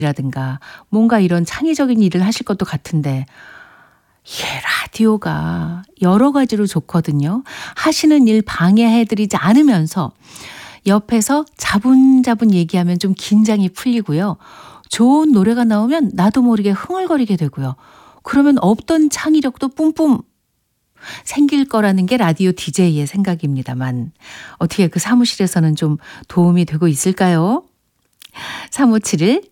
라든가 뭔가 이런 창의적인 일을 하실 것도 같은데 라디오가 여러 가지로 좋거든요. 하시는 일 방해해드리지 않으면서 옆에서 자분자분 얘기하면 좀 긴장이 풀리고요. 좋은 노래가 나오면 나도 모르게 흥얼거리게 되고요. 그러면 없던 창의력도 뿜뿜 생길 거라는 게 라디오 DJ의 생각입니다만 어떻게 그 사무실에서는 좀 도움이 되고 있을까요? 3571